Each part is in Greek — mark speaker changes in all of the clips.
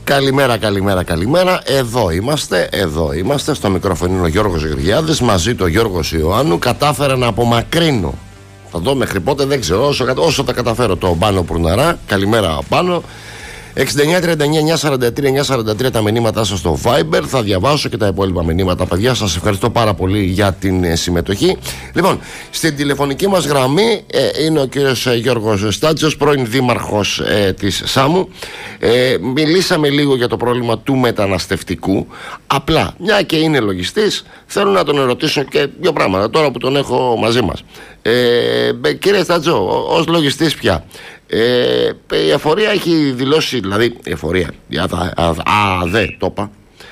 Speaker 1: Καλημέρα. Εδώ είμαστε. Στο μικρόφωνο είναι ο Γιώργος Γεωργιάδης. Μαζί του ο Γιώργος Ιωάννου. Κατάφερα να απομακρύνω. Θα δω μέχρι πότε, δεν ξέρω. Όσο τα καταφέρω, το Πάνο Πουρναρά. Καλημέρα, Πάνο. 6939-943 τα μηνύματά σας στο Viber. Θα διαβάσω και τα υπόλοιπα μηνύματα, παιδιά. Σας ευχαριστώ πάρα πολύ για την συμμετοχή. Λοιπόν, στην τηλεφωνική μας γραμμή είναι ο κύριος Γιώργος Στάτσιος, πρώην δήμαρχος της Σάμου. Μιλήσαμε λίγο για το πρόβλημα του μεταναστευτικού. Απλά, μια και είναι λογιστής, θέλω να τον ερωτήσω και δύο πράγματα τώρα που τον έχω μαζί μας. Κύριε Στάτσο, ως λογιστής πια, η εφορία έχει δηλώσει, δηλαδή η εφορία, το είπα,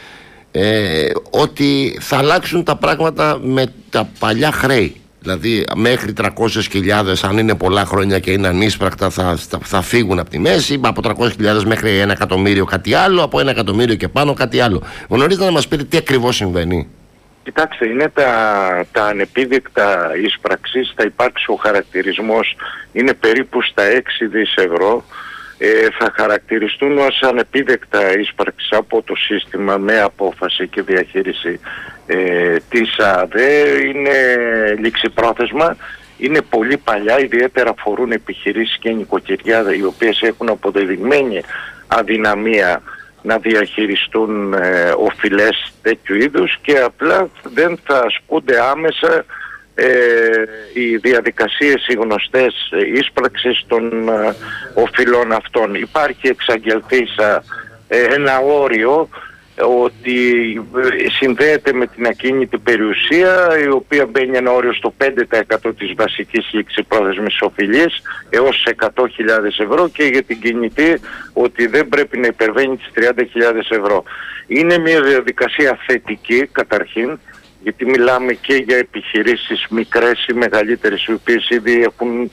Speaker 1: ότι θα αλλάξουν τα πράγματα με τα παλιά χρέη. Δηλαδή μέχρι 300.000, αν είναι πολλά χρόνια και είναι ανίσπρακτα, θα φύγουν από τη μέση. Από 300.000 μέχρι 1 εκατομμύριο κάτι άλλο, από 1 εκατομμύριο και πάνω κάτι άλλο. Γνωρίζετε να μας πείτε τι ακριβώς συμβαίνει?
Speaker 2: Κοιτάξτε, είναι τα ανεπίδεκτα εισπραξής. Θα υπάρξει ο χαρακτηρισμός, είναι περίπου στα 6 δις ευρώ. Θα χαρακτηριστούν ως ανεπίδεκτα εισπραξής από το σύστημα με απόφαση και διαχείριση της ΑΔΕ. Είναι ληξιπρόθεσμα, είναι πολύ παλιά, ιδιαίτερα αφορούν επιχειρήσεις και νοικοκυριά οι οποίες έχουν αποδεδειγμένη αδυναμία να διαχειριστούν οφειλές τέτοιου είδους και απλά δεν θα ασκούνται άμεσα οι διαδικασίες, οι γνωστές εισπράξεις των οφειλών αυτών. Υπάρχει εξαγγελθήσα ένα όριο ότι συνδέεται με την ακίνητη περιουσία, η οποία μπαίνει ένα όριο στο 5% της βασικής ληξιπρόθεσμης οφειλής έως 100.000 ευρώ και για την κινητή ότι δεν πρέπει να υπερβαίνει τις 30.000 ευρώ. Είναι μια διαδικασία θετική καταρχήν, γιατί μιλάμε και για επιχειρήσεις μικρές ή μεγαλύτερες, οι οποίες ήδη έχουν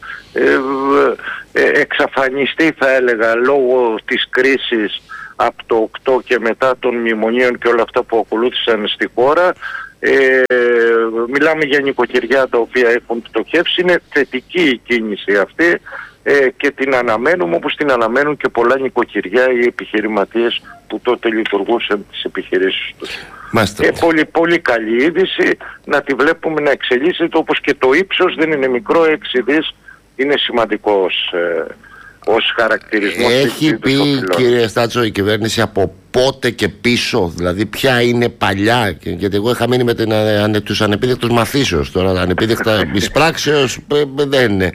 Speaker 2: εξαφανιστεί, θα έλεγα, λόγω της κρίσης από το 8 και μετά των μνημονίων και όλα αυτά που ακολούθησαν στη χώρα. Μιλάμε για νοικοκυριά τα οποία έχουν πτωχεύσει. Είναι θετική η κίνηση αυτή και την αναμένουμε, όπως την αναμένουν και πολλά νοικοκυριά οι επιχειρηματίες που τότε λειτουργούσαν τις επιχειρήσεις τους. Πολύ, πολύ καλή είδηση, να τη βλέπουμε να εξελίσσεται, όπως και το ύψος δεν είναι μικρό, 6 δις είναι σημαντικό ως χαρακτηρισμό.
Speaker 1: Έχει πει, κύριε Στάτσο, η κυβέρνηση από πότε και πίσω, δηλαδή ποια είναι παλιά? Γιατί εγώ είχα μείνει με τους ανεπίδεκτους μαθήσεως. Τώρα ανεπίδεκτα εισπράξεως δεν είναι.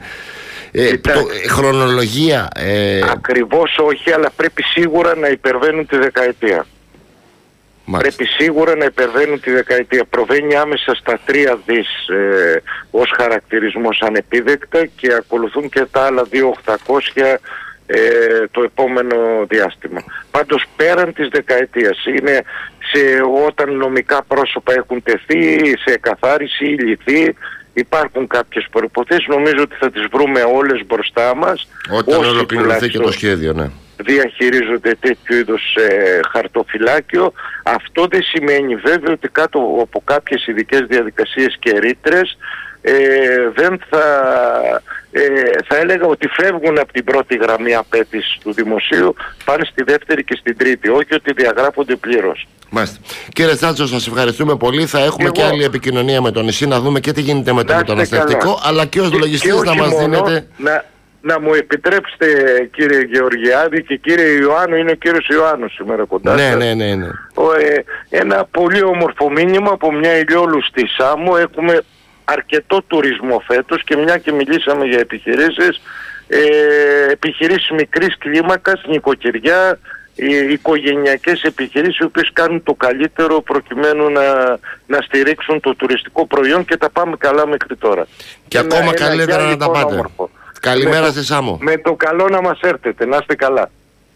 Speaker 1: Χρονολογία
Speaker 2: ακριβώς όχι, αλλά πρέπει σίγουρα να υπερβαίνουν τη δεκαετία. Πρέπει σίγουρα να υπερβαίνουν τη δεκαετία. Προβαίνει άμεσα στα 3 δις ως χαρακτηρισμός ανεπίδεκτα και ακολουθούν και τα άλλα 2.800 το επόμενο διάστημα. Πάντως πέραν της δεκαετίας είναι όταν νομικά πρόσωπα έχουν τεθεί σε εκαθάριση ή λυθεί. Υπάρχουν κάποιες προϋποθέσεις, νομίζω ότι θα τις βρούμε όλες μπροστά μας.
Speaker 1: Όταν ολοκληρωθεί και το σχέδιο, ναι.
Speaker 2: Διαχειρίζονται τέτοιου είδους χαρτοφυλάκιο. Αυτό δεν σημαίνει βέβαια ότι κάτω από κάποιες ειδικές διαδικασίες και ρήτρες δεν θα έλεγα ότι φεύγουν από την πρώτη γραμμή απέτηση του δημοσίου, πάνε στη δεύτερη και στην τρίτη, όχι ότι διαγράφονται πλήρως.
Speaker 1: Μάλιστα. Κύριε Στάτσο, σας ευχαριστούμε πολύ. Θα έχουμε και άλλη επικοινωνία με το νησί, να δούμε και τι γίνεται με το μεταναστευτικό, αλλά και ως λογιστής να μας δίνετε...
Speaker 2: Να μου επιτρέψετε, κύριε Γεωργιάδη, και κύριε Ιωάννου, είναι ο κύριος Ιωάννου σήμερα κοντά.
Speaker 1: Ναι.
Speaker 2: Ένα πολύ όμορφο μήνυμα από μια ηλιόλουστη Σάμου. Έχουμε αρκετό τουρισμό φέτος και μια και μιλήσαμε για επιχειρήσεις μικρής κλίμακας, νοικοκυριά, οικογενειακές επιχειρήσεις οι οποίες κάνουν το καλύτερο προκειμένου να στηρίξουν το τουριστικό προϊόν και τα πάμε καλά μέχρι τώρα.
Speaker 1: Και ακόμα καλύτερα να τα πάτε. Όμορφο. Καλημέρα στη Σάμο.
Speaker 2: Με το καλό να μας έρθετε, να είστε καλά.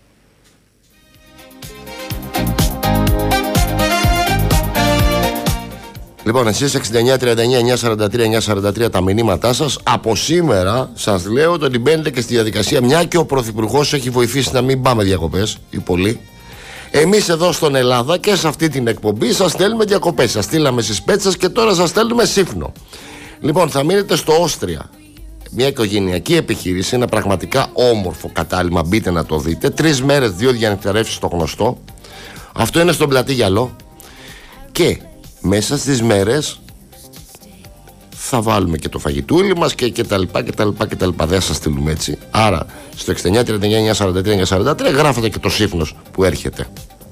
Speaker 1: Λοιπόν, εσείς 6939-943-943 τα μηνύματά σας. Από σήμερα σας λέω ότι μπαίνετε και στη διαδικασία, μια και ο Πρωθυπουργός έχει βοηθήσει να μην πάμε διακοπές, ή πολύ. Εμείς εδώ στον Ελλάδα και σε αυτή την εκπομπή σας στέλνουμε διακοπές. Σας στείλαμε στις Πέτσες και τώρα σας στέλνουμε Σύφνο. Λοιπόν, θα μείνετε στο Όστρια. μια οικογενειακή επιχείρηση, ένα πραγματικά όμορφο κατάλημα. Μπείτε να το δείτε. 3 μέρες, 2 διανυκτερεύσεις στο γνωστό. Αυτό είναι στον Πλατή Γυαλό. Και μέσα στις μέρες θα βάλουμε και το φαγητούλι μας και τα λοιπά και τα λοιπά και τα λοιπά. Δεν σας στείλουμε έτσι. Άρα στο 69-39-943-943 γράφετε και το σύφνος που έρχεται.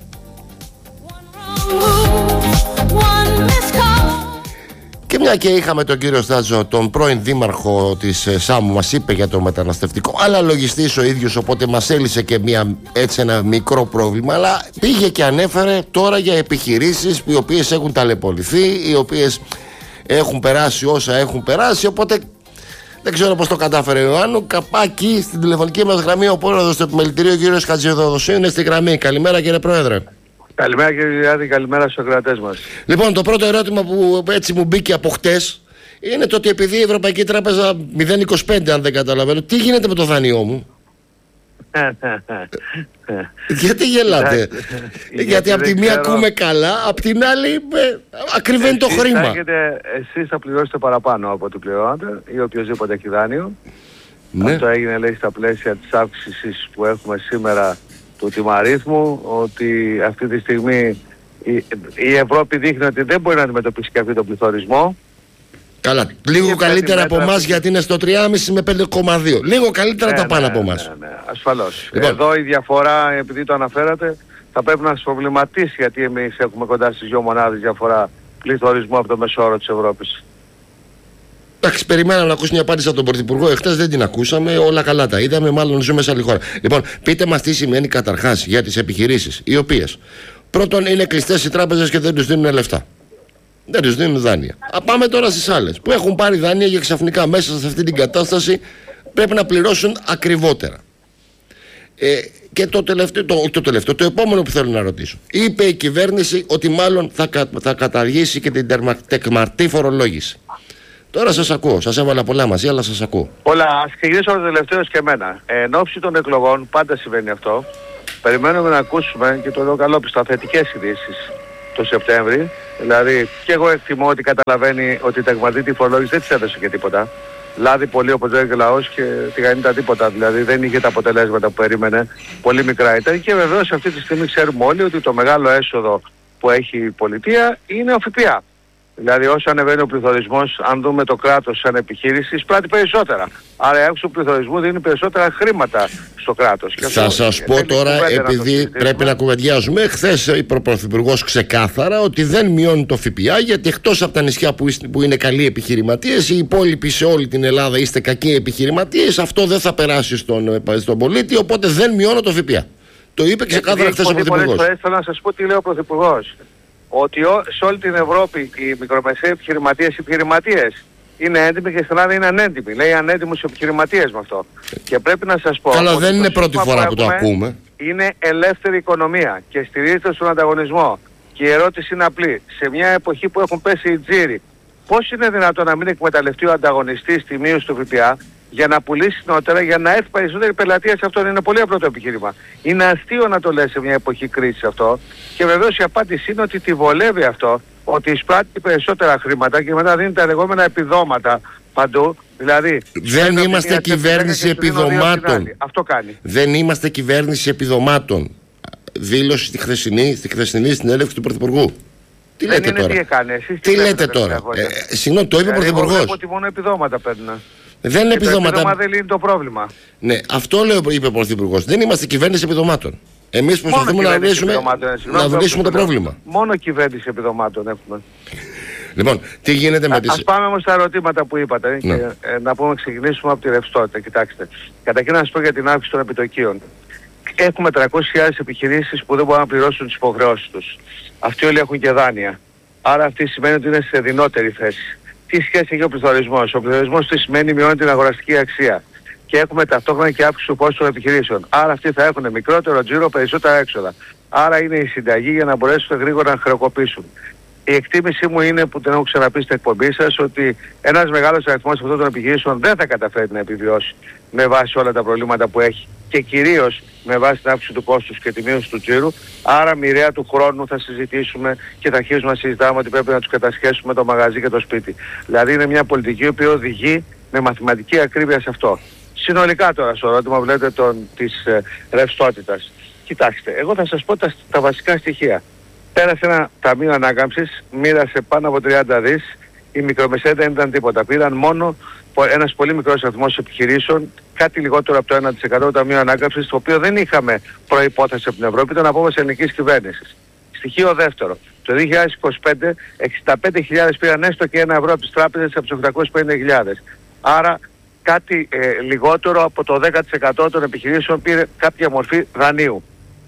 Speaker 1: Και μια και είχαμε τον κύριο Στάτζο, τον πρώην δήμαρχο της Σάμου, μας είπε για το μεταναστευτικό, αλλά λογιστής ο ίδιος, οπότε μας έλυσε και ένα μικρό πρόβλημα, αλλά πήγε και ανέφερε τώρα για επιχειρήσεις οι οποίες έχουν ταλαιπωρηθεί, οι οποίες έχουν περάσει όσα έχουν περάσει, οπότε δεν ξέρω πώς το κατάφερε ο Ιωάννου. Καπάκι στην τηλεφωνική μας γραμμή ο πρόεδρος του επιμελητηρίου, ο κύριος Χατζηδοδοσίου, είναι στη γραμμή. Καλημέρα κύριε πρόεδρε.
Speaker 3: Καλημέρα κύριε Γιάννη, καλημέρα στους ακροατές μας.
Speaker 1: Λοιπόν, το πρώτο ερώτημα που έτσι μου μπήκε από χτες είναι το ότι επειδή η Ευρωπαϊκή Τράπεζα 0,25 αν δεν καταλαβαίνω, τι γίνεται με το δάνειό μου? Γιατί γελάτε? Γιατί από τη μία ακούμε καλά, από την άλλη ακριβένει το χρήμα.
Speaker 3: Εσείς θα πληρώσετε παραπάνω από ό,τι πληρώνατε ή οποιοδήποτε έχει δάνειο.
Speaker 1: Ναι.
Speaker 3: Αυτό έγινε, λέει, στα πλαίσια της αύξησης που έχουμε σήμερα του τιμαρίθμου, ότι αυτή τη στιγμή η Ευρώπη δείχνει ότι δεν μπορεί να αντιμετωπίσει και αυτό τον πληθωρισμό.
Speaker 1: Καλά, λίγο καλύτερα από εμάς, γιατί είναι στο 3,5 με 5,2. Λίγο καλύτερα τα πάνω από εμάς.
Speaker 3: Ναι, ασφαλώς.
Speaker 1: Λοιπόν.
Speaker 3: Εδώ η διαφορά, επειδή το αναφέρατε, θα πρέπει να σας προβληματίσει, γιατί εμείς έχουμε κοντά στις 2 μονάδες διαφορά πληθωρισμού από το μεσόωρο της Ευρώπης.
Speaker 1: Εντάξει, περιμέναμε να ακούσουμε μια απάντηση από τον Πρωθυπουργό. Εχθές δεν την ακούσαμε, όλα καλά τα είδαμε. Μάλλον ζούμε σε άλλη χώρα. Λοιπόν, πείτε μας τι σημαίνει καταρχάς για τις επιχειρήσεις, οι οποίες πρώτον είναι κλειστές οι τράπεζες και δεν τους δίνουν λεφτά. Δεν τους δίνουν δάνεια. Πάμε τώρα στις άλλες που έχουν πάρει δάνεια και ξαφνικά μέσα σε αυτή την κατάσταση πρέπει να πληρώσουν ακριβότερα. Και το επόμενο που θέλω να ρωτήσω. Είπε η κυβέρνηση ότι μάλλον θα καταργήσει και την τεκμαρτή φορολόγηση. Τώρα σας ακούω. Σας έβαλα πολλά μαζί, αλλά σας ακούω.
Speaker 3: Πολλά. Ας ξεκινήσω το τελευταίο και εμένα. Εν ώψη των εκλογών, πάντα συμβαίνει αυτό. Περιμένουμε να ακούσουμε, και το λέω καλόπιστα, θετικές ειδήσεις το Σεπτέμβρη. Δηλαδή, και εγώ εκτιμώ ότι καταλαβαίνει ότι η τεκμαρτή φορολόγηση δεν της έδωσε και τίποτα. Λάδι πολύ, όπως λέει και ο λαός, και τηγανίτα τίποτα. Δηλαδή δεν είχε τα αποτελέσματα που περίμενε. Πολύ μικρά ήταν. Και βεβαίως αυτή τη στιγμή ξέρουμε όλοι ότι το μεγάλο έσοδο που έχει η πολιτεία είναι ο ΦΠΑ. Δηλαδή όσο ανεβαίνει ο πληθωρισμός, αν δούμε το κράτος σαν επιχείρηση, εισπράττει περισσότερα. Άρα η αύξηση του πληθωρισμού δίνει περισσότερα χρήματα στο κράτος.
Speaker 1: Θα σας πω τώρα, επειδή πρέπει να κουβεντιάζουμε, χθες είπε ο Πρωθυπουργός ξεκάθαρα ότι δεν μειώνει το ΦΠΑ, γιατί εκτός από τα νησιά που είναι καλοί επιχειρηματίες, οι υπόλοιποι σε όλη την Ελλάδα είστε κακοί επιχειρηματίες, αυτό δεν θα περάσει στον πολίτη, οπότε δεν μειώνω το ΦΠΑ. Το είπε ξεκάθαρα χθες ο Πρωθυπουργός.
Speaker 3: Θέλω να σας πω τι λέει ο Πρωθυπουργός. Ότι σε όλη την Ευρώπη οι μικρομεσαίοι επιχειρηματίες είναι έντιμοι και στην Ελλάδα είναι ανέντιμοι. Λέει ανέντιμους επιχειρηματίες με αυτό. Και πρέπει να σας πω...
Speaker 1: Αλλά δεν είναι πρώτη φορά που το ακούμε.
Speaker 3: Είναι ελεύθερη οικονομία και στηρίζεται στον ανταγωνισμό. Και η ερώτηση είναι απλή. Σε μια εποχή που έχουν πέσει οι τζίροι, πώς είναι δυνατόν να μην εκμεταλλευτεί ο ανταγωνιστής τη μείωση του ΦΠΑ για να πουλήσει νότερα, για να έρθει περισσότερη πελατεία σε αυτό? Είναι πολύ απλό το επιχείρημα. Είναι αστείο να το λες σε μια εποχή κρίσης αυτό. Και βεβαίως η απάντηση είναι ότι τη βολεύει αυτό, ότι εισπράττει περισσότερα χρήματα και μετά δίνει τα λεγόμενα επιδόματα παντού. Δηλαδή,
Speaker 1: δεν είμαστε κυβέρνηση επιδομάτων.
Speaker 3: Αυτό κάνει.
Speaker 1: Δεν είμαστε κυβέρνηση επιδομάτων. Δήλωση στη χθεσινή συνέλευση του Πρωθυπουργού. Τι
Speaker 3: δεν
Speaker 1: λέτε
Speaker 3: είναι
Speaker 1: τώρα?
Speaker 3: Τι έκανε. Εσείς
Speaker 1: τι λέτε τώρα? Συγγνώμη, το είπε ο Πρωθυπουργός.
Speaker 3: Εγώ ότι μόνο επιδόματα παίρνουν.
Speaker 1: Δεν είναι επιδόματα.
Speaker 3: Το επίδομα δεν λύνει το πρόβλημα.
Speaker 1: Ναι, αυτό είπε ο Πρωθυπουργός. Δεν είμαστε κυβέρνηση επιδομάτων. Εμείς προσπαθούμε να λύσουμε το πρόβλημα.
Speaker 3: Μόνο κυβέρνηση επιδομάτων έχουμε.
Speaker 1: Λοιπόν, τι γίνεται με τις...
Speaker 3: Ας πάμε όμως στα ερωτήματα που είπατε,
Speaker 1: ναι.
Speaker 3: Και να ξεκινήσουμε από τη ρευστότητα. Κοιτάξτε, καταρχήν να σας πω για την αύξηση των επιτοκίων. Έχουμε 300.000 επιχειρήσεις που δεν μπορούν να πληρώσουν τις υποχρεώσεις τους. Αυτοί όλοι έχουν και δάνεια. Άρα αυτή σημαίνει ότι είναι σε δεινότερη θέση. Τι σχέση έχει ο πληθωρισμός? Ο πληθωρισμός τι σημαίνει? Μειώνει την αγοραστική αξία. Και έχουμε ταυτόχρονα και αύξηση του κόστου των επιχειρήσεων. Άρα αυτοί θα έχουν μικρότερο τζίρο, περισσότερα έξοδα. Άρα είναι η συνταγή για να μπορέσουν γρήγορα να χρεοκοπήσουν. Η εκτίμησή μου είναι, που την έχω ξαναπεί στην εκπομπή σας, ότι ένας μεγάλος αριθμός αυτών των επιχειρήσεων δεν θα καταφέρει να επιβιώσει με βάση όλα τα προβλήματα που έχει και κυρίως με βάση την αύξηση του κόστους και τη μείωση του τζίρου. Άρα μοιραία του χρόνου θα συζητήσουμε και θα αρχίσουμε να συζητάμε ότι πρέπει να τους κατασχέσουμε το μαγαζί και το σπίτι. Δηλαδή είναι μια πολιτική που οδηγεί με μαθηματική ακρίβεια σε αυτό. Συνολικά τώρα στο ερώτημα που λέτε της ρευστότητας. Κοιτάξτε, εγώ θα σας πω τα βασικά στοιχεία. Πέρασε ένα ταμείο ανάκαμψης, μοίρασε πάνω από 30 δις, οι μικρομεσαίες δεν ήταν τίποτα. Πήραν μόνο ένας πολύ μικρός αριθμός επιχειρήσεων, κάτι λιγότερο από το 1% ταμείο ανάκαμψης, το οποίο δεν είχαμε προϋπόθεση από την Ευρώπη, ήταν απόφαση ελληνικής κυβέρνησης. Στοιχείο δεύτερο. Το 2025 65.000 πήραν έστω και €1 από τις τράπεζες από τις 850.000. Άρα κάτι λιγότερο από το 10% των επιχειρήσεων πήρε κάποια μορφή δανείου.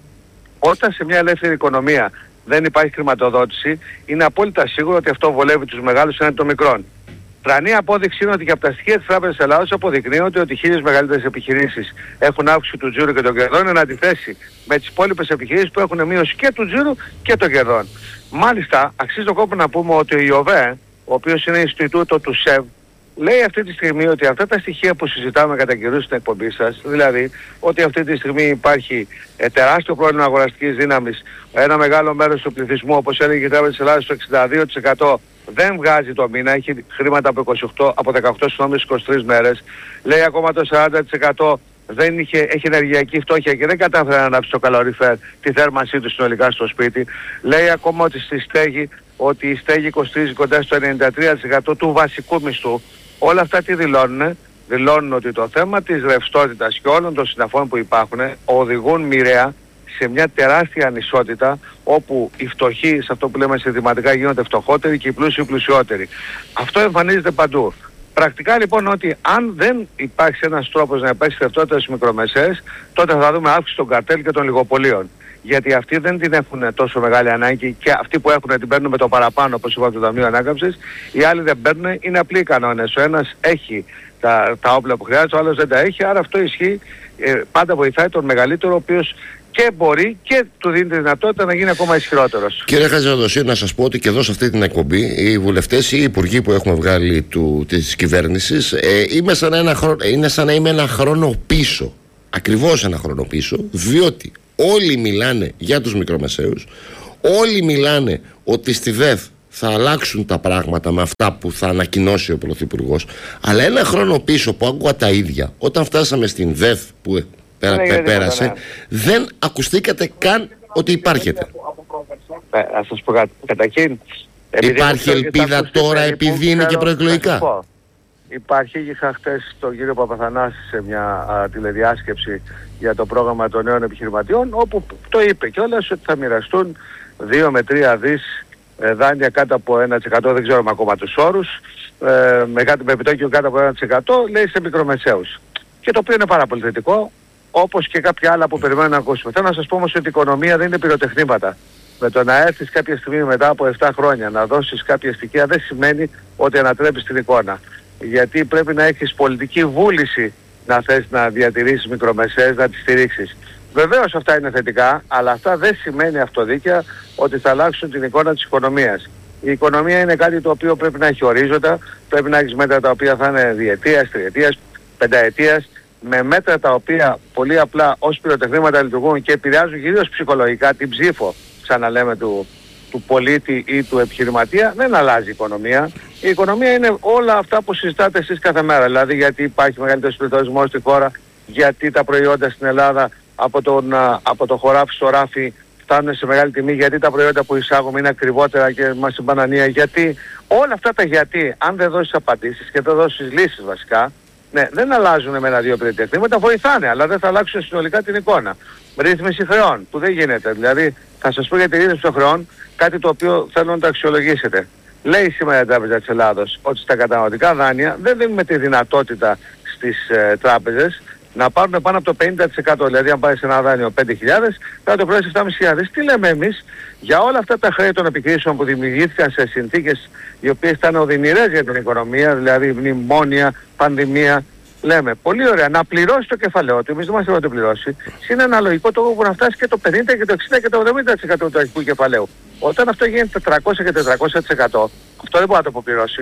Speaker 3: Όταν σε μια ελεύθερη οικονομία δεν υπάρχει χρηματοδότηση, είναι απόλυτα σίγουρο ότι αυτό βολεύει τους μεγάλους έναντι των μικρών. Τρανή απόδειξη είναι ότι και από τα στοιχεία της Τράπεζας Ελλάδος αποδεικνύονται ότι οι 1000 μεγαλύτερες επιχειρήσεις έχουν αύξηση του τζίρου και των κερδών, εν αντιθέσει με τις υπόλοιπες επιχειρήσεις που έχουν μείωση και του τζίρου και των κερδών. Μάλιστα, αξίζει τον κόπο να πούμε ότι ο ΙΟΒΕ, ο οποίος είναι Ινστιτούτο του ΣΕΒ, λέει αυτή τη στιγμή ότι αυτά τα στοιχεία που συζητάμε κατά καιρούς στην εκπομπή σας, δηλαδή ότι αυτή τη στιγμή υπάρχει τεράστιο πρόβλημα αγοραστικής δύναμης, ένα μεγάλο μέρος του πληθυσμού, όπως έλεγε η Τράπεζα της Ελλάδας, το 62% δεν βγάζει το μήνα, έχει χρήματα από 18 στις 23 μέρες, λέει ακόμα το 40% έχει ενεργειακή φτώχεια και δεν κατάφερε να ανάψει το καλοριφέρ, τη θέρμανσή του συνολικά στο σπίτι. Λέει ακόμα ότι ότι η στέγη κοστίζει κοντά στο 93% του βασικού μισθού. Όλα αυτά τι δηλώνουν? Δηλώνουν ότι το θέμα της ρευστότητας και όλων των συναφών που υπάρχουν οδηγούν μοιραία σε μια τεράστια ανισότητα, όπου οι φτωχοί, σε αυτό που λέμε συνθηματικά, γίνονται φτωχότεροι και οι πλούσιοι πλουσιότεροι. Αυτό εμφανίζεται παντού. Πρακτικά λοιπόν ότι αν δεν υπάρξει ένας τρόπος να υπάρξει ρευστότητα στις μικρομεσαίες, τότε θα δούμε αύξηση των καρτέλ και των λιγοπολίων. Γιατί αυτοί δεν την έχουν τόσο μεγάλη ανάγκη και αυτοί που έχουν την παίρνουν με το παραπάνω, όπως είπαμε, το Ταμείο Ανάκαμψης. Οι άλλοι δεν παίρνουν, είναι απλοί κανόνες. Ο ένας έχει τα όπλα που χρειάζεται, ο άλλος δεν τα έχει, άρα αυτό ισχύει. Πάντα βοηθάει τον μεγαλύτερο, ο οποίος και μπορεί και του δίνει τη δυνατότητα να γίνει ακόμα ισχυρότερος. Κύριε
Speaker 1: Χατζηδοσύρη, να σας πω ότι και εδώ σε αυτή την εκπομπή οι βουλευτές ή οι υπουργοί που έχουμε βγάλει της κυβέρνησης είναι σαν να είμαι ένα χρόνο πίσω. Ακριβώς ένα χρόνο πίσω, διότι όλοι μιλάνε για τους μικρομεσαίους, όλοι μιλάνε ότι στη ΔΕΘ θα αλλάξουν τα πράγματα με αυτά που θα ανακοινώσει ο Πρωθυπουργός, αλλά ένα χρόνο πίσω που άκουγα τα ίδια, όταν φτάσαμε στην ΔΕΘ που πέρασε, δεν ακουστήκατε καν ότι υπάρχετε.
Speaker 3: Ας σας πω κάτι. Καταρχήν,
Speaker 1: υπάρχει ελπίδα τώρα επειδή είναι και προεκλογικά?
Speaker 3: Υπάρχει. Είχα χτες τον κύριο Παπαθανάση σε μια τηλεδιάσκεψη για το πρόγραμμα των νέων επιχειρηματιών, όπου το είπε κιόλας ότι θα μοιραστούν 2 με 3 δις δάνεια κάτω από 1%, δεν ξέρουμε ακόμα τους όρους, με επιτόκιο κάτω από 1%, λέει, σε μικρομεσαίους. Και το οποίο είναι πάρα πολύ θετικό, όπως και κάποια άλλα που περιμένουμε να ακούσουμε. Θέλω να σας πω όμως ότι η οικονομία δεν είναι πυροτεχνήματα. Με το να έρθεις κάποια στιγμή μετά από 7 χρόνια να δώσεις κάποια στοιχεία δεν σημαίνει ότι ανατρέπεις την εικόνα. Γιατί πρέπει να έχεις πολιτική βούληση να θες να διατηρήσεις μικρομεσαίες, να τις στηρίξεις. Βεβαίως αυτά είναι θετικά, αλλά αυτά δεν σημαίνει αυτοδίκαια ότι θα αλλάξουν την εικόνα της οικονομίας. Η οικονομία είναι κάτι το οποίο πρέπει να έχει ορίζοντα, πρέπει να έχεις μέτρα τα οποία θα είναι διετίας, τριετίας, πενταετίας, με μέτρα τα οποία πολύ απλά ως πυροτεχνήματα λειτουργούν και επηρεάζουν κυρίως ψυχολογικά την ψήφο, ξαναλέμε, του πολίτη ή του επιχειρηματία. Δεν αλλάζει η οικονομία. Η οικονομία είναι όλα αυτά που συζητάτε εσείς κάθε μέρα. Δηλαδή γιατί υπάρχει μεγαλύτερος πληθωρισμός στη χώρα, γιατί τα προϊόντα στην Ελλάδα από το χωράφι στο ράφι φτάνουν σε μεγάλη τιμή, γιατί τα προϊόντα που εισάγουμε είναι ακριβότερα και μας συμπανανία, γιατί όλα αυτά τα γιατί, αν δεν δώσεις απαντήσεις και δεν δώσεις λύσεις βασικά, ναι, δεν αλλάζουν με 1-2 πυροτεχνήματα, βοηθάνε, αλλά δεν θα αλλάξουν συνολικά την εικόνα. Ρύθμιση χρεών, που δεν γίνεται. Δηλαδή, θα σας πω για τη ρύθμιση των χρεών, κάτι το οποίο θέλω να το αξιολογήσετε. Λέει σήμερα η Τράπεζα της Ελλάδος ότι στα καταναλωτικά δάνεια δεν δίνουμε τη δυνατότητα στις τράπεζες να πάρουν πάνω από το 50%. Δηλαδή, αν πάρεις ένα δάνειο 5.000, θα το πληρώσεις 7.500. Τι λέμε εμείς για όλα αυτά τα χρέη των επιχειρήσεων που δημιουργήθηκαν σε συνθήκες οι οποίες ήταν οδυνηρές για την οικονομία, δηλαδή μνημόνια, πανδημία? Λέμε, πολύ ωραία, να πληρώσει το κεφαλαίο του, εμείς δεν μας θέλουμε να το πληρώσει. Είναι αναλογικό το που να φτάσει και το 50 και το 60 και το 70% του αρχικού κεφαλαίου. Όταν αυτό γίνει 400 και 400%, αυτό δεν μπορεί να το αποπληρώσει.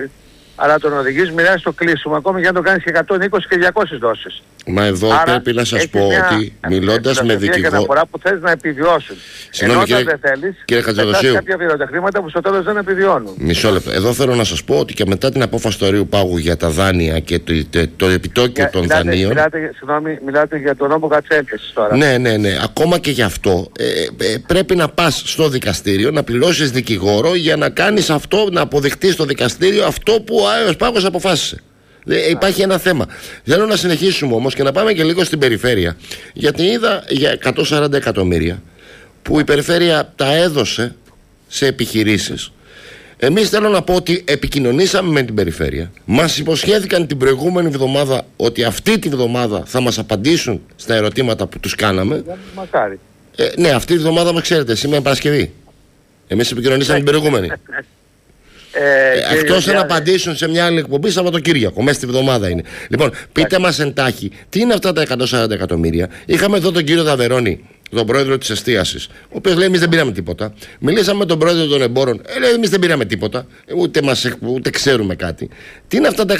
Speaker 3: αλλά τον οδηγείς, μοιράζει το κλείσιμο, ακόμη και αν το κάνεις και 120 και 200 δόσεις.
Speaker 1: Μα εδώ πρέπει να σας πω ότι μιλώντας με δικηγόρο...
Speaker 3: Είναι φορά που θες να επιβιώσουν. Ενώ όταν δεν θέλεις, πετάς κάποια χρήματα που στο τέλος δεν επιβιώνουν.
Speaker 1: Μισό λεπτό. Εδώ θέλω να σας πω ότι και μετά την απόφαση του Αερίου Πάγου για τα δάνεια και το επιτόκιο των δανείων...
Speaker 3: Μιλάτε για τον νόμο Κατσέλης τώρα.
Speaker 1: Ναι. Ακόμα και γι' αυτό πρέπει να πας στο δικαστήριο, να πληρώσεις δικηγόρο για να κάνεις αυτό, να αποδειχτείς στο δικαστήριο αυτό που ο Αέριος Πάγος αποφάσισε. Υπάρχει ένα θέμα. Θέλω να συνεχίσουμε όμως και να πάμε και λίγο στην περιφέρεια, γιατί είδα για 140 εκατομμύρια που η περιφέρεια τα έδωσε σε επιχειρήσεις. Εμείς θέλω να πω ότι επικοινωνήσαμε με την περιφέρεια. Μας υποσχέθηκαν την προηγούμενη εβδομάδα ότι αυτή τη βδομάδα θα μας απαντήσουν στα ερωτήματα που τους κάναμε.
Speaker 3: Μακάρι.
Speaker 1: Ναι, αυτή τη βδομάδα μας ξέρετε, σήμερα Παρασκευή. Εμείς επικοινωνήσαμε την προηγούμενη. Εκτός να απαντήσουν σε μια άλλη εκπομπή Σαββατοκύριακο, μέσα στη βδομάδα είναι. Λοιπόν, πείτε μας εντάχει, τι είναι αυτά τα 140 εκατομμύρια. Είχαμε εδώ τον κύριο Δαβερώνη, τον πρόεδρο της εστίασης, ο οποίος λέει: εμείς δεν πήραμε τίποτα. Μιλήσαμε με τον πρόεδρο των εμπόρων, λέει: εμείς δεν πήραμε τίποτα, ούτε ξέρουμε κάτι. Τι είναι αυτά τα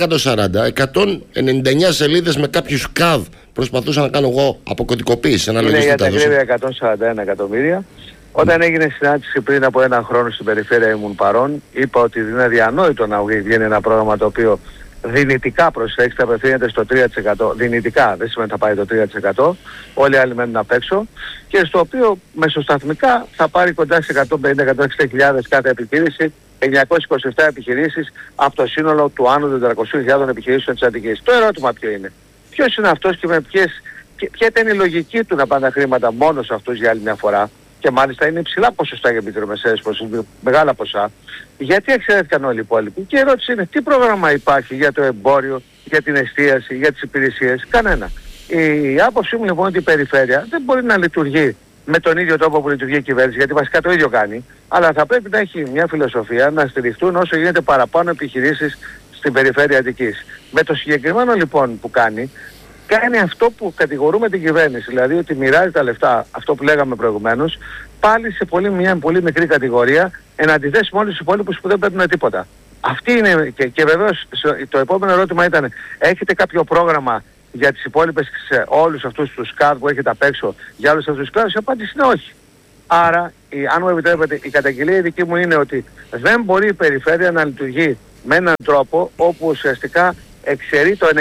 Speaker 1: 199 σελίδες με κάποιους ΚΑΔ. Προσπαθούσα να κάνω εγώ αποκωδικοποίηση.
Speaker 3: Είναι για τα ακρίβεια 141 εκατομμύρια. Όταν έγινε συνάντηση πριν από ένα χρόνο στην περιφέρεια, ήμουν παρόν, είπα ότι είναι αδιανόητο να βγαίνει ένα πρόγραμμα το οποίο δυνητικά, προσέξτε, απευθύνεται στο 3%. Δυνητικά, δεν σημαίνει θα πάει το 3%. Όλοι οι άλλοι μένουν απ' έξω. Και στο οποίο μεσοσταθμικά θα πάρει κοντά σε 150-160.000 κάθε επιχείρηση, 927 επιχειρήσεις από το σύνολο του άνω των 400.000 επιχειρήσεων της Αττικής. Το ερώτημα ποιο είναι? Ποιος είναι αυτός και με ποια ήταν η λογική του να πάνε τα χρήματα μόνο σε αυτούς για άλλη μια φορά? Και μάλιστα είναι υψηλά ποσοστά για μικρομεσαίες, μεγάλα ποσά. Γιατί εξαιρέθηκαν όλοι οι υπόλοιποι? Και η ερώτηση είναι: τι πρόγραμμα υπάρχει για το εμπόριο, για την εστίαση, για τις υπηρεσίες? Κανένα. Η άποψή μου λοιπόν ότι η περιφέρεια δεν μπορεί να λειτουργεί με τον ίδιο τρόπο που λειτουργεί η κυβέρνηση, γιατί βασικά το ίδιο κάνει, αλλά θα πρέπει να έχει μια φιλοσοφία να στηριχτούν όσο γίνεται παραπάνω επιχειρήσεις στην περιφέρεια Αττικής. Με το συγκεκριμένο λοιπόν που κάνει αυτό που κατηγορούμε την κυβέρνηση, δηλαδή ότι μοιράζει τα λεφτά, αυτό που λέγαμε προηγουμένως, πάλι σε μια πολύ μικρή κατηγορία, εν αντιθέσει με όλους τους υπόλοιπους που δεν παίρνουν τίποτα. Αυτή είναι, και βεβαίως το επόμενο ερώτημα ήταν: έχετε κάποιο πρόγραμμα για τις υπόλοιπες, σε όλους αυτούς τους ΚΑΔ που έχετε απ' έξω, για όλους αυτούς τους κλάδους? Η απάντηση είναι όχι. Άρα, αν μου επιτρέπετε, η καταγγελία δική μου είναι ότι δεν μπορεί η περιφέρεια να λειτουργεί με έναν τρόπο όπου ουσιαστικά εξαιρεί το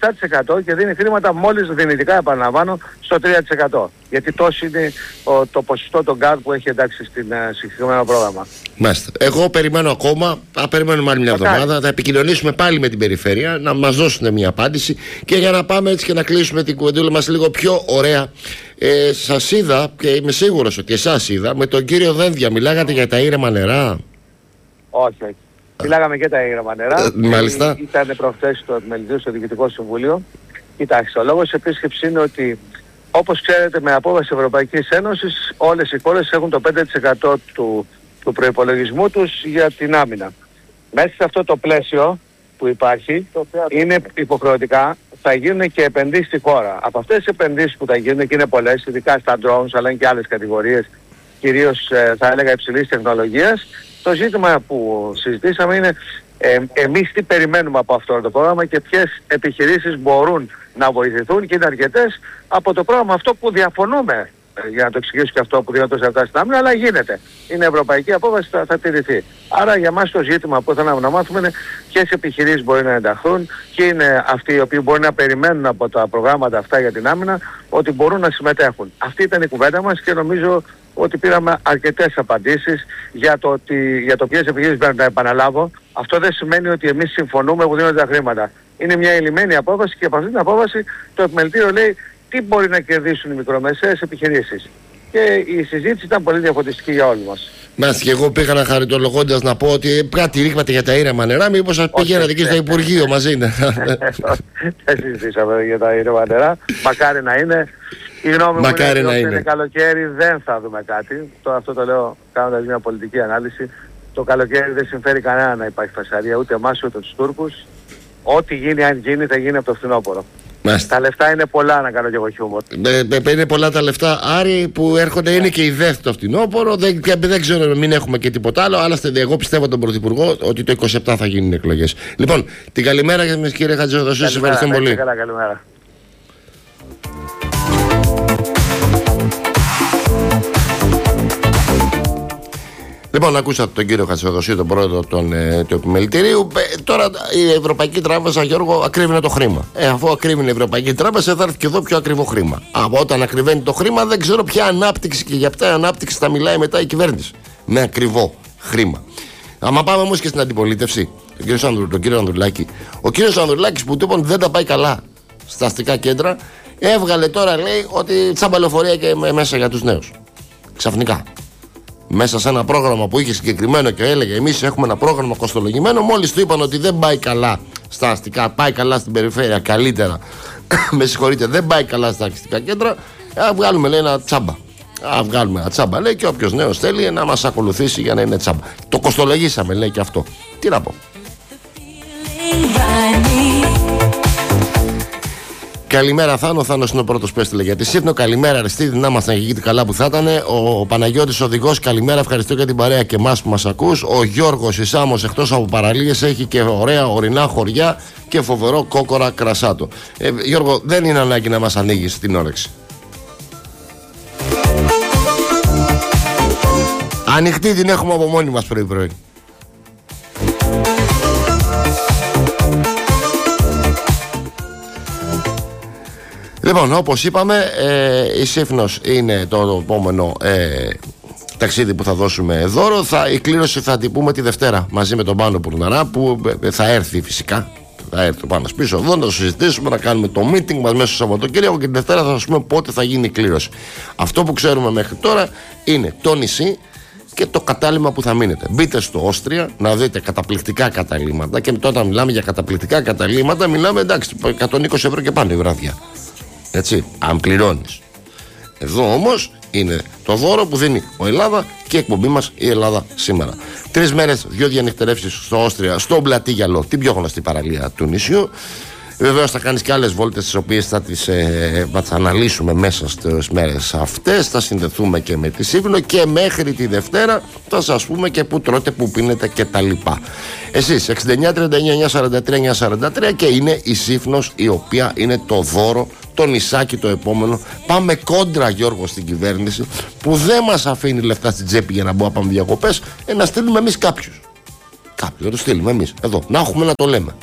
Speaker 3: 97% και δίνει χρήματα μόλις δυνητικά, επαναλαμβάνω, στο 3%. Γιατί τόσο είναι το ποσοστό των ΚΑΔ που έχει εντάξει στην συγκεκριμένο πρόγραμμα.
Speaker 1: Μάλιστα. Εγώ περιμένω ακόμα, θα περιμένουμε άλλη μια εβδομάδα, θα επικοινωνήσουμε πάλι με την περιφέρεια να μας δώσουν μια απάντηση και για να πάμε έτσι και να κλείσουμε την κουβεντούλα μας λίγο πιο ωραία. Σας είδα και είμαι σίγουρος ότι εσάς είδα με τον κύριο Δένδια, μιλάγατε για τα ήρεμα νερά?
Speaker 3: Όχι. Μιλάγαμε και τα ήρεμα νερά.
Speaker 1: Μάλιστα.
Speaker 3: Ήταν προχθές το επιμελητήριο στο Διοικητικό Συμβούλιο. Κοιτάξτε, ο λόγος της επίσκεψης είναι ότι, όπως ξέρετε, με απόφαση Ευρωπαϊκής Ένωσης, όλες οι χώρες έχουν το 5% του προϋπολογισμού τους για την άμυνα. Μέσα σε αυτό το πλαίσιο που υπάρχει, είναι υποχρεωτικά, θα γίνουν και επενδύσεις στη χώρα. Από αυτές τις επενδύσεις που θα γίνουν, και είναι πολλές, ειδικά στα drones, αλλά είναι και άλλες κατηγορίες, κυρίως θα έλεγα υψηλής τεχνολογίας, το ζήτημα που συζητήσαμε είναι εμείς τι περιμένουμε από αυτό το πρόγραμμα και ποιες επιχειρήσεις μπορούν να βοηθηθούν, και είναι αρκετές από το πρόγραμμα αυτό που διαφωνούμε, για να το εξηγήσω και αυτό που δίνω σε αυτά στην άμυνα, αλλά γίνεται. Είναι ευρωπαϊκή απόφαση, θα τηρηθεί. Άρα για μας το ζήτημα που θέλαμε να μάθουμε είναι ποιες επιχειρήσεις μπορεί να ενταχθούν, και είναι αυτοί οι οποίοι μπορεί να περιμένουν από τα προγράμματα αυτά για την άμυνα ότι μπορούν να συμμετέχουν. Αυτή ήταν η κουβέντα μας και νομίζω ότι πήραμε αρκετές απαντήσεις για το ποιες επιχειρήσεις πρέπει να επαναλάβω. Αυτό δεν σημαίνει ότι εμείς συμφωνούμε που δίνονται τα χρήματα. Είναι μια ελλημένη απόφαση και από αυτή την απόφαση το επιμελητήριο λέει τι μπορεί να κερδίσουν οι μικρομεσαίες επιχειρήσεις. Και η συζήτηση ήταν πολύ διαφωτιστική για όλους μας.
Speaker 1: Μάλιστα, και εγώ πήγα να χαριτολογώντας να πω ότι κάτι ρίχνατε για τα ήρεμα νερά, μήπως σας πήγαινατε εκεί στο Υπουργείο μαζί.
Speaker 3: Δεν συζητήσαμε για τα ήρεμα νερά. Μακάρι να είναι. Η γνώμη μου είναι ότι είναι καλοκαίρι δεν θα δούμε κάτι. Αυτό το λέω κάνοντας μια πολιτική ανάλυση. Το καλοκαίρι δεν συμφέρει κανένα να υπάρχει φασαρία, ούτε εμάς ούτε τους Τούρκους. Ό,τι γίνει, αν γίνει, θα γίνει από το φθινόπωρο. Τα λεφτά είναι πολλά να κάνω και εγώ χιούμορ.
Speaker 1: Είναι πολλά τα λεφτά. Άρη που έρχονται είναι και η ΔΕΘ το φθινόπωρο. Δεν ξέρω, μην έχουμε και τίποτα άλλο. Άλλωστε, εγώ πιστεύω τον Πρωθυπουργό ότι το 27 θα γίνουν εκλογές. Λοιπόν, την καλημέρα κύριε Χατζηδοσίου. Σας ευχαριστώ πολύ.
Speaker 3: Καλημέρα.
Speaker 1: Λοιπόν, ακούσατε τον κύριο Χατζηδοσίου, τον πρόεδρο του επιμελητηρίου. Τώρα η Ευρωπαϊκή Τράπεζα, Γιώργο, ακρίβεινε το χρήμα. Αφού ακρίβεινε η Ευρωπαϊκή Τράπεζα, θα έρθει και εδώ πιο ακριβό χρήμα. Από όταν ακριβένει το χρήμα, δεν ξέρω ποια ανάπτυξη και για ποια ανάπτυξη θα μιλάει μετά η κυβέρνηση. Με ακριβό χρήμα. Άμα πάμε όμως και στην αντιπολίτευση, τον κύριο Ανδρουλάκη. Ο κύριος Ανδρουλάκης που του είπαν δεν τα πάει καλά στα αστικά κέντρα, έβγαλε τώρα, λέει, ότι τσαμπαλοφορία και μέσα για τους νέους. Ξαφνικά. Μέσα σε ένα πρόγραμμα που είχε συγκεκριμένο και έλεγε εμείς έχουμε ένα πρόγραμμα κοστολογημένο, μόλις του είπαν ότι δεν πάει καλά στα αστικά, πάει καλά στην περιφέρεια, καλύτερα, με συγχωρείτε, δεν πάει καλά στα αστικά κέντρα, βγάλουμε, λέει, ένα τσάμπα. Βγάλουμε ένα τσάμπα, λέει, και όποιος νέος θέλει να μας ακολουθήσει για να είναι τσάμπα. Το κοστολογήσαμε, λέει, και αυτό. Τι να πω. Καλημέρα Θάνο, Θάνος είναι ο πρώτος που έστειλε για τη Σύφνο. Καλημέρα Αριστίδη, να ήμασταν και καλά που θα ήταν. Ο Παναγιώτης Οδηγός, καλημέρα, ευχαριστώ για την παρέα και εμάς που μας ακούς. Ο Γιώργος η Σάμος, εκτός από παραλίες, έχει και ωραία ορεινά χωριά και φοβερό κόκορα κρασάτο. Γιώργο, δεν είναι ανάγκη να μας ανοίγεις την όρεξη. Ανοιχτή την έχουμε από μόνοι μας πρωί-πρωί. Λοιπόν, όπως είπαμε, η Σύφνος είναι το επόμενο ταξίδι που θα δώσουμε δώρο. Η κλήρωση θα την πούμε τη Δευτέρα μαζί με τον Πάνο Πουρναρά, που θα έρθει φυσικά. Θα έρθει ο Πάνος πίσω εδώ, να το συζητήσουμε, να κάνουμε το meeting μας μέσα στο Σαββατοκύριακο και τη Δευτέρα θα σας πούμε πότε θα γίνει η κλήρωση. Αυτό που ξέρουμε μέχρι τώρα είναι το νησί και το κατάλημα που θα μείνετε. Μπείτε στο Όστρια να δείτε καταπληκτικά καταλήμματα, και όταν μιλάμε για καταπληκτικά καταλήμματα μιλάμε, εντάξει, 120 ευρώ και πάνω η βραδιά. Έτσι, αν πληρώνεις. Εδώ όμως είναι το δώρο που δίνει ο Ελλάδα και η εκπομπή μας η Ελλάδα σήμερα. 3 μέρες, 2 διανυκτερεύσεις στο Όστρια, στο Πλατή Γυαλό, την πιο γνωστή παραλία του νησιού. Βεβαίως θα κάνεις και άλλες βόλτες, τις οποίες θα τις αναλύσουμε μέσα στις μέρες αυτές. Θα συνδεθούμε και με τη Σύφνο και μέχρι τη Δευτέρα θα σας πούμε και που τρώτε, που πίνετε και τα λοιπά. Εσείς 69 39 943 943 και είναι η Σύφνος η οποία είναι το δώρο, το νησάκι το επόμενο. Πάμε κόντρα, Γιώργο, στην κυβέρνηση που δεν μας αφήνει λεφτά στην τσέπη για να μπορούμε να πάμε διακοπές. Να στείλουμε εμείς κάποιους. Να το στείλουμε εμείς εδώ, να έχουμε να το λέμε.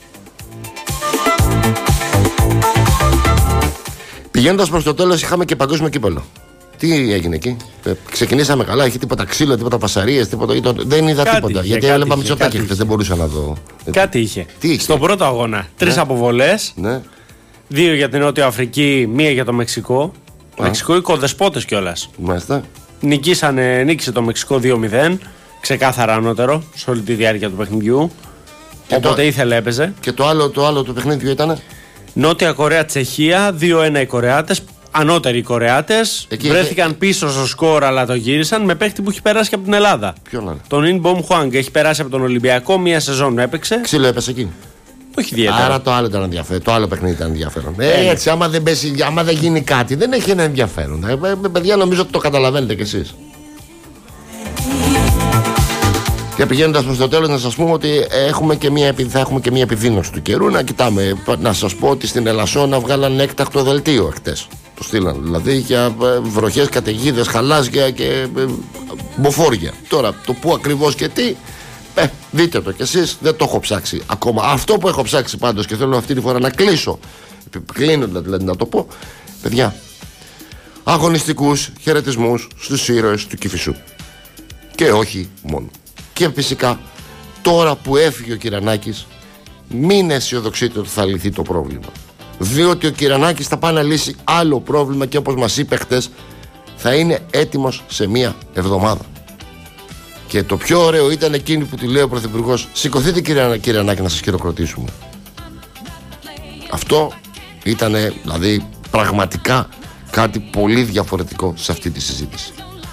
Speaker 1: Πηγαίνοντας προς το τέλος, είχαμε και παγκόσμιο κύπελλο. Τι έγινε εκεί? Ξεκινήσαμε καλά, είχε τίποτα ξύλο, τίποτα φασαρίες, τίποτα. Δεν είδα κάτι τίποτα. Γιατί έλεγα Μητσοτάκη χθες, δεν μπορούσα να δω.
Speaker 4: Κάτι είχε. Στον πρώτο αγώνα. 3 αποβολές.
Speaker 1: Ναι.
Speaker 4: 2 για την Νότια Αφρική, 1 για το Μεξικό. Μεξικό οικοδεσπότες κιόλας.
Speaker 1: Μάλιστα.
Speaker 4: Νίκησε το Μεξικό 2-0. Ξεκάθαρα ανώτερο σε όλη τη διάρκεια του παιχνιδιού. Όποτε ήθελε έπαιζε.
Speaker 1: Και το άλλο το παιχνίδι ήταν?
Speaker 4: Νότια Κορέα Τσεχία, 2-1 οι Κορεάτες. Ανώτεροι οι Κορεάτες. Βρέθηκαν πίσω στο σκορ, αλλά το γύρισαν με παίχτη που έχει περάσει και από την Ελλάδα.
Speaker 1: Ποιον είναι?
Speaker 4: Τον Ινμπομ Χουάνγκ. Έχει περάσει από τον Ολυμπιακό, 1 σεζόν έπαιξε.
Speaker 1: Ξύλο έπεσε εκεί.
Speaker 4: Όχι ιδιαίτερα.
Speaker 1: Άρα το άλλο ήταν ενδιαφέρον. Το άλλο παιχνίδι ήταν ενδιαφέρον. Έτσι, άμα δεν γίνει κάτι, δεν έχει ένα ενδιαφέρον. Παιδιά, νομίζω ότι το καταλαβαίνετε κι εσείς. Και πηγαίνοντας προς το τέλος, να σας πούμε ότι θα έχουμε και μια επιδείνωση του καιρού. Να κοιτάμε, να σας πω ότι στην Ελασσόνα βγάλαν έκτακτο δελτίο χτες. Το στείλαν δηλαδή για βροχές, καταιγίδες, χαλάζια και μποφόρια. Τώρα το που ακριβώς και τι, δείτε το κι εσείς, δεν το έχω ψάξει ακόμα. Αυτό που έχω ψάξει πάντως και θέλω αυτή τη φορά να κλείσω, κλείνοντας δηλαδή να το πω, παιδιά, αγωνιστικούς χαιρετισμούς στους ήρωες του Κηφισού. Και όχι μόνο. Και φυσικά τώρα που έφυγε ο Κυρανάκης, μην αισιοδοξείτε ότι θα λυθεί το πρόβλημα, διότι ο Κυρανάκης θα πάει να λύσει άλλο πρόβλημα και όπως μας είπε χτες θα είναι έτοιμος σε 1 εβδομάδα. Και το πιο ωραίο ήταν εκείνη που του λέει ο Πρωθυπουργός, σηκωθείτε Κυρανάκη να σας χειροκροτήσουμε. Αυτό ήταν δηλαδή πραγματικά κάτι πολύ διαφορετικό σε αυτή τη συζήτηση.